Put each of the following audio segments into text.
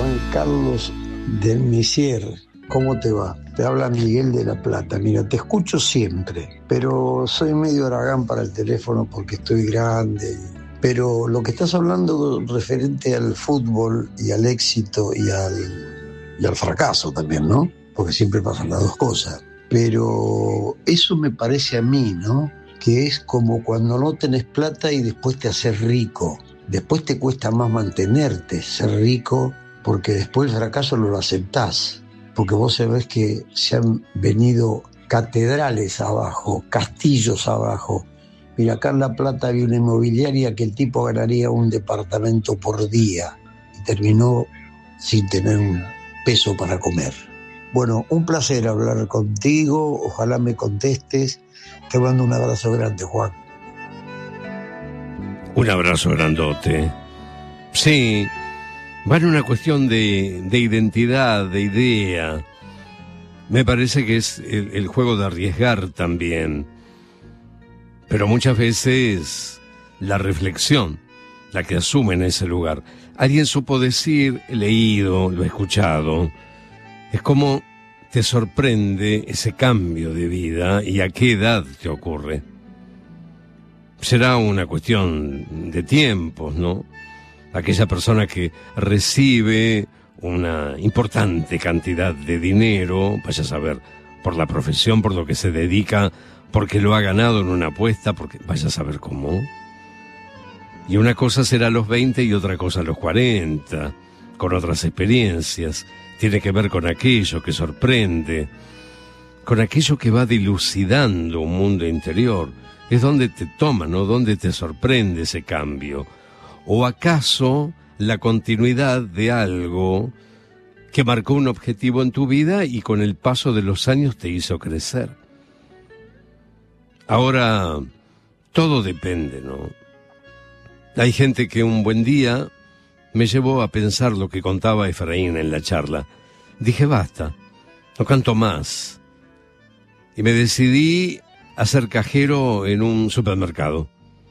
Juan Carlos del Misier, ¿cómo te va? Te habla Miguel de La Plata. Mira, te escucho siempre, pero soy medio aragán para el teléfono porque estoy grande. Pero lo que estás hablando referente al fútbol y al éxito y al fracaso también, ¿no? Porque siempre pasan las dos cosas. Pero eso me parece a mí, ¿no? Que es como cuando no tenés plata y después te haces rico. Después te cuesta más mantenerte, ser rico, porque después el fracaso lo aceptás. Porque vos sabés que se han venido catedrales abajo, castillos abajo. Mira, acá en La Plata había una inmobiliaria que el tipo ganaría un departamento por día y terminó sin tener un peso para comer. Bueno, un placer hablar contigo, ojalá me contestes. Te mando un abrazo grande, Juan. Un abrazo grandote. Sí, va en una cuestión de identidad, de idea. Me parece que es el juego de arriesgar también. Pero muchas veces la reflexión, la que asume en ese lugar. Alguien supo decir, he leído, lo he escuchado, es como te sorprende ese cambio de vida y a qué edad te ocurre. Será una cuestión de tiempos, ¿no? Aquella persona que recibe una importante cantidad de dinero, vaya a saber, por la profesión, por lo que se dedica, porque lo ha ganado en una apuesta, porque vaya a saber cómo. Y una cosa será a los 20 y otra cosa a los 40, con otras experiencias. Tiene que ver con aquello que sorprende, con aquello que va dilucidando un mundo interior. Es donde te toma, ¿no? Donde te sorprende ese cambio. ¿O acaso la continuidad de algo que marcó un objetivo en tu vida y con el paso de los años te hizo crecer? Ahora, todo depende, ¿no? Hay gente que un buen día me llevó a pensar lo que contaba Efraín en la charla. Dije, basta, no canto más. Y me decidí a ser cajero en un supermercado.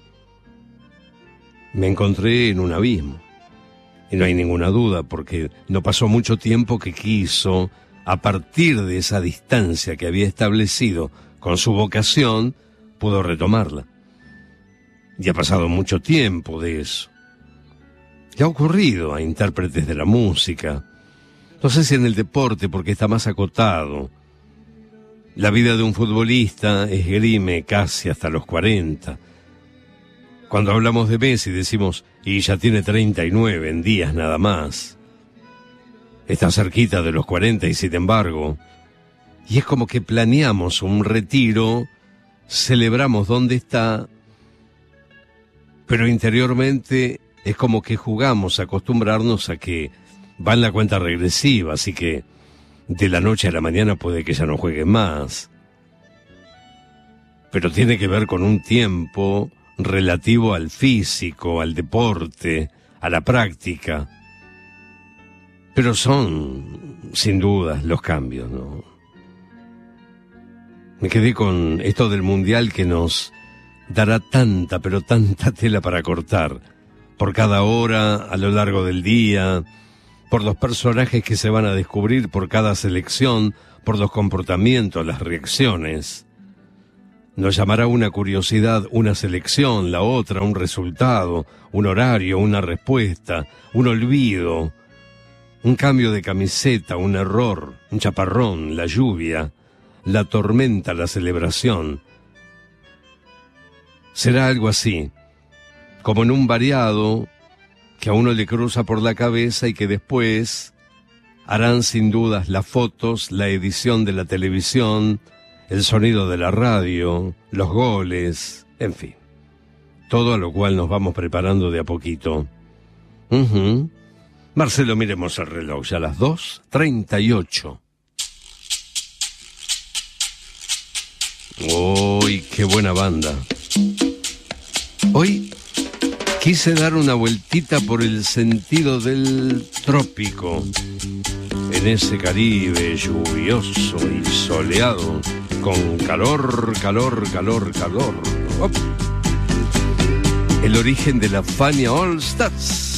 Me encontré en un abismo. Y no hay ninguna duda, porque no pasó mucho tiempo que quiso, a partir de esa distancia que había establecido con su vocación, pudo retomarla. Y ha pasado mucho tiempo de eso. Y ha ocurrido a intérpretes de la música. No sé si en el deporte, porque está más acotado. La vida de un futbolista esgrime casi hasta los 40. Cuando hablamos de Messi decimos, y ya tiene 39 en días nada más. Está cerquita de los 40 y sin embargo, y es como que planeamos un retiro, celebramos dónde está, pero interiormente es como que jugamos a acostumbrarnos a que va en la cuenta regresiva, así que de la noche a la mañana puede que ya no juegue más. Pero tiene que ver con un tiempo relativo al físico, al deporte, a la práctica. Pero son, sin duda, los cambios, ¿no? Me quedé con esto del Mundial que nos dará tanta, pero tanta tela para cortar, por cada hora, a lo largo del día, por los personajes que se van a descubrir por cada selección, por los comportamientos, las reacciones. Nos llamará una curiosidad, una selección, la otra, un resultado, un horario, una respuesta, un olvido, un cambio de camiseta, un error, un chaparrón, la lluvia, la tormenta, la celebración. Será algo así, como en un variado que a uno le cruza por la cabeza y que después harán sin dudas las fotos, la edición de la televisión, el sonido de la radio, los goles, en fin. Todo a lo cual nos vamos preparando de a poquito. Marcelo, miremos el reloj, ya a las 2:38. ¡Uy, qué buena banda! Hoy quise dar una vueltita por el sentido del trópico, en ese Caribe lluvioso y soleado, con calor. ¡Oh! El origen de la Fania All Stars.